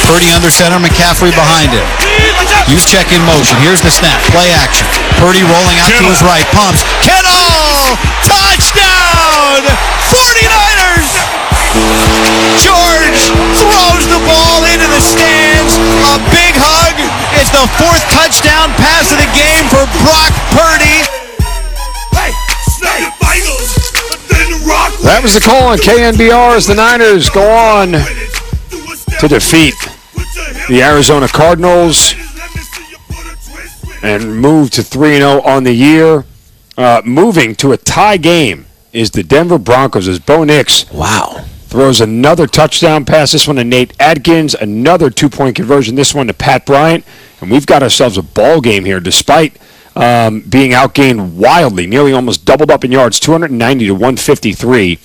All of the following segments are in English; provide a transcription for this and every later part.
Purdy under center, McCaffrey behind him. Juszczyk in motion. Here's the snap. Play action. Purdy rolling out to his right. Pumps. Kittle! Touchdown! 49ers! George throws the ball into the stands. A big hug. It's the 4th touchdown pass of the game for Brock Purdy. That was the call on KNBR as the Niners go on to defeat the Arizona Cardinals and move to 3-0 on the year. Moving to a tie game is the Denver Broncos as Bo Nix throws another touchdown pass, this one to Nate Adkins, another 2-point conversion, this one to Pat Bryant, and we've got ourselves a ball game here despite being outgained wildly, nearly almost doubled up in yards, 290 to 153,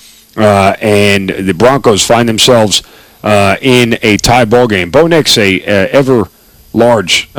and the Broncos find themselves in a tie ball game. Bo Nix, a ever large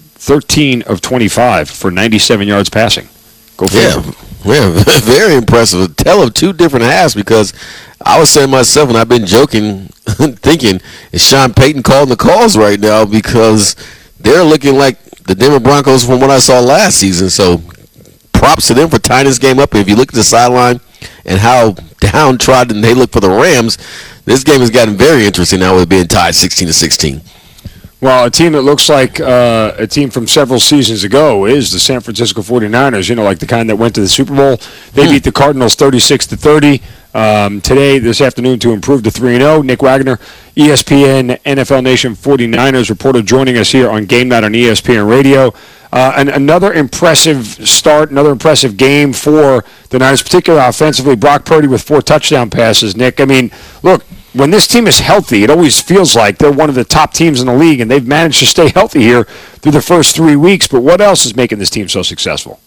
13 of 25 for 97 yards passing. Go figure. Yeah, very impressive. A tale of two different halves, because I was saying to myself, and I've been joking, thinking, is Sean Payton calling the calls right now, because they're looking like the Denver Broncos from what I saw last season. So props to them for tying this game up. And if you look at the sideline and how downtrodden they look for the Rams, this game has gotten very interesting now with it being tied 16-16. Well, a team that looks like a team from several seasons ago is the San Francisco 49ers, like the kind that went to the Super Bowl. They beat the Cardinals 36-30 today, this afternoon, to improve to 3-0. Nick Wagner, ESPN NFL Nation 49ers reporter, joining us here on Game Night on ESPN Radio. And another impressive start, another impressive game for the Niners, particularly offensively. Brock Purdy with 4 touchdown passes. Nick, I mean, look, when this team is healthy, it always feels like they're one of the top teams in the league, and they've managed to stay healthy here through the first 3 weeks. But what else is making this team so successful?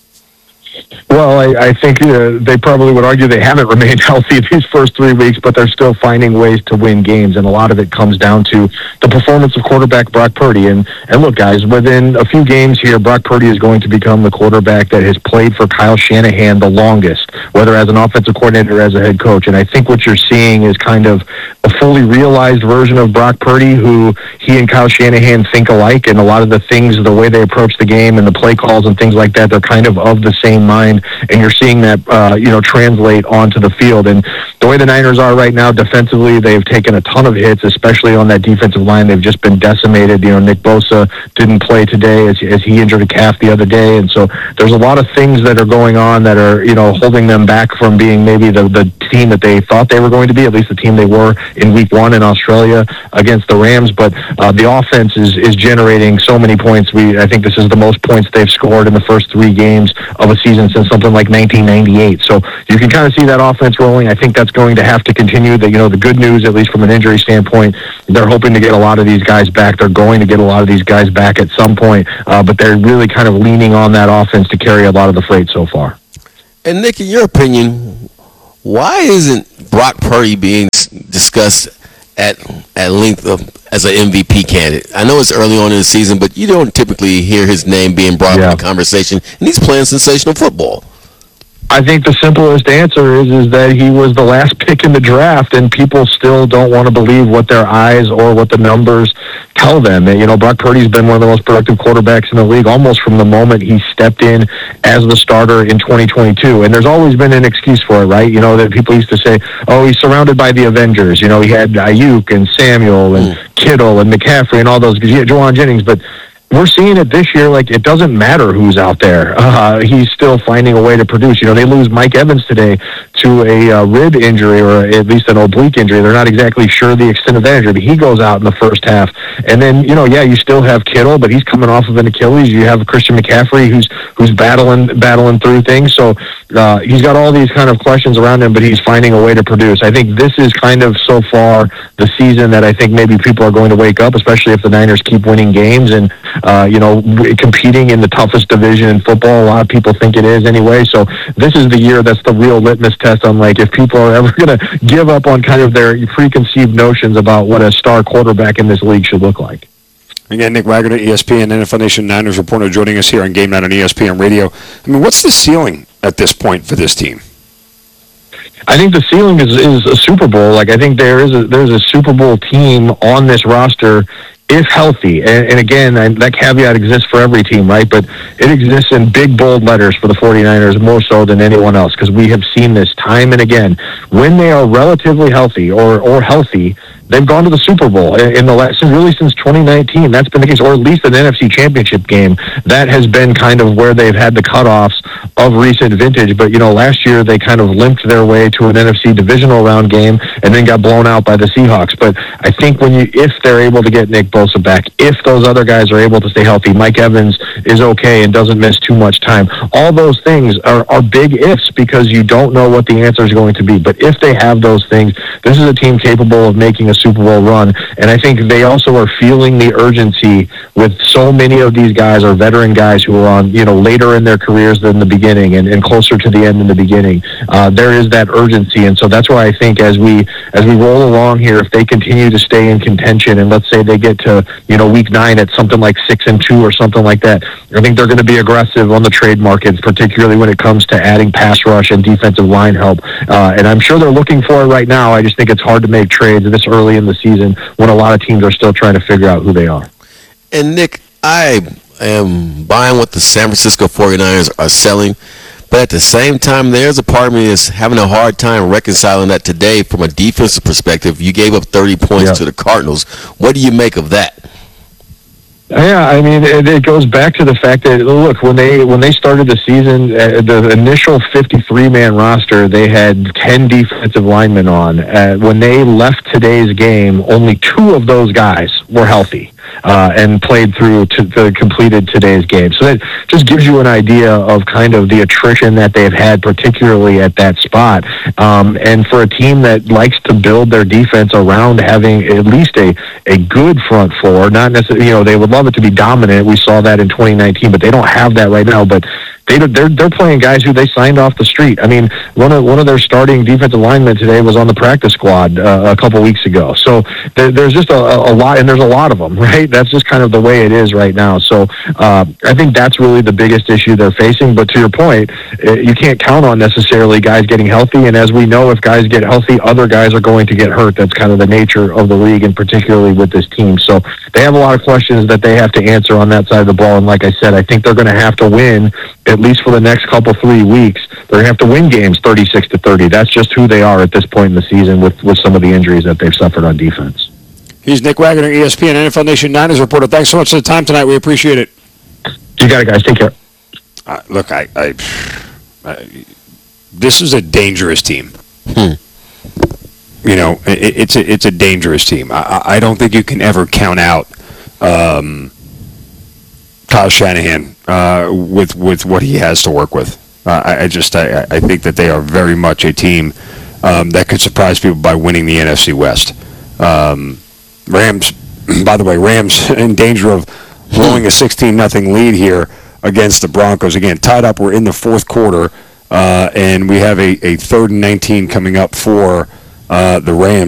Well, I think they probably would argue they haven't remained healthy these first 3 weeks, but they're still finding ways to win games, and a lot of it comes down to the performance of quarterback Brock Purdy. And look, guys, within a few games here, Brock Purdy is going to become the quarterback that has played for Kyle Shanahan the longest, whether as an offensive coordinator or as a head coach. And I think what you're seeing is kind of a fully realized version of Brock Purdy, who he and Kyle Shanahan think alike, and a lot of the things, the way they approach the game and the play calls and things like that, they're kind of the same mind, and you're seeing that translate onto the field. And the way the Niners are right now defensively, they've taken a ton of hits, especially on that defensive line. They've just been decimated. Nick Bosa didn't play today as he injured a calf the other day, and so there's a lot of things that are going on that are holding them back from being maybe the team that they thought they were going to be, at least the team they were in Week 1 in Australia against the Rams. But the offense is generating so many points. I think this is the most points they've scored in the first 3 games of a season since something like 1998. So you can kind of see that offense rolling. I think that's going to have to continue. The good news, at least from an injury standpoint, they're hoping to get a lot of these guys back. They're going to get a lot of these guys back at some point, but they're really kind of leaning on that offense to carry a lot of the freight so far. And Nick, in your opinion, why isn't Brock Purdy being discussed at length as an MVP candidate? I know it's early on in the season, but you don't typically hear his name being brought up in the conversation, and he's playing sensational football. I think the simplest answer is that he was the last pick in the draft, and people still don't want to believe what their eyes or what the numbers tell them. Brock Purdy's been one of the most productive quarterbacks in the league almost from the moment he stepped in as the starter in 2022. And there's always been an excuse for it, right? That people used to say, oh, he's surrounded by the Avengers. He had Ayuk and Samuel and Kittle and McCaffrey and all those, Juwan Jennings, but we're seeing it this year. Like, it doesn't matter who's out there. He's still finding a way to produce. They lose Mike Evans today to a rib injury, or at least an oblique injury. They're not exactly sure the extent of that injury, but he goes out in the first half. And then, you still have Kittle, but he's coming off of an Achilles. You have Christian McCaffrey who's battling through things. So he's got all these kind of questions around him, but he's finding a way to produce. I think this is kind of, so far, the season that I think maybe people are going to wake up, especially if the Niners keep winning games and competing in the toughest division in football. A lot of people think it is anyway. So this is the year that's the real litmus test on, like, if people are ever going to give up on kind of their preconceived notions about what a star quarterback in this league should look like. Again, Nick Wagner, ESPN NFL Nation Niners reporter, joining us here on Game Night on ESPN Radio. I mean, what's the ceiling at this point for this team? I think the ceiling is a Super Bowl. Like, I think there's a Super Bowl team on this roster if healthy, and again, that caveat exists for every team, right? But it exists in big, bold letters for the 49ers more so than anyone else, because we have seen this time and again. When they are relatively healthy or healthy, they've gone to the Super Bowl in the last, since 2019. That's been the case, or at least an NFC Championship game. That has been kind of where they've had the cutoffs of recent vintage. But last year they kind of limped their way to an NFC divisional round game and then got blown out by the Seahawks. But I think if they're able to get Nick Bosa back, if those other guys are able to stay healthy, Mike Evans is okay and doesn't miss too much time. All those things are big ifs, because you don't know what the answer is going to be. But if they have those things, this is a team capable of making a Super Bowl run. And I think they also are feeling the urgency with so many of these guys are veteran guys who are on, later in their careers than the beginning and closer to the end in the beginning. There is that urgency. And so that's why I think as we roll along here, if they continue to stay in contention, and let's say they get to, week 9 at something like 6-2 or something like that, I think they're going to be aggressive on the trade market, particularly when it comes to adding pass rush and defensive line help. And I'm sure they're looking for it right now. I just think it's hard to make trades this early in the season when a lot of teams are still trying to figure out who they are. And Nick, I am buying what the San Francisco 49ers are selling, but at the same time, there's a part of me that's having a hard time reconciling that today from a defensive perspective. You gave up 30 points to the Cardinals. What do you make of that? Yeah, I mean, it goes back to the fact that, look, when they started the season, the initial 53-man roster, they had 10 defensive linemen on. When they left today's game, only 2 of those guys were healthy and played through completed today's game. So that just gives you an idea of kind of the attrition that they've had, particularly at that spot. And for a team that likes to build their defense around having at least a good front four, not necessarily, they would love it to be dominant. We saw that in 2019, but they don't have that right now. But they're playing guys who they signed off the street. I mean, one of their starting defensive linemen today was on the practice squad a couple weeks ago. So there's just a lot, and there's a lot of them, right? That's just kind of the way it is right now. So I think that's really the biggest issue they're facing. But to your point, you can't count on necessarily guys getting healthy. And as we know, if guys get healthy, other guys are going to get hurt. That's kind of the nature of the league, and particularly with this team. So they have a lot of questions that they have to answer on that side of the ball. And like I said, I think they're going to have to win, at least for the next 3 weeks. They're going to have to win games 36-30. That's just who they are at this point in the season with some of the injuries that they've suffered on defense. He's Nick Wagoner, ESPN NFL Nation Niners reporter. Thanks so much for the time tonight. We appreciate it. You got it, guys. Take care. Look, this is a dangerous team. It's a dangerous team. I don't think you can ever count out Kyle Shanahan with what he has to work with. I think that they are very much a team that could surprise people by winning the NFC West. Rams, by the way, Rams in danger of blowing a 16-0 lead here against the Broncos. Again, tied up. We're in the fourth quarter, and we have a 3rd and 19 coming up for the Rams.